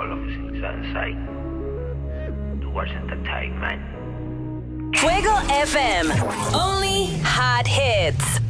all of us inside. Towards entertainment. Fuego FM. Only hot hits.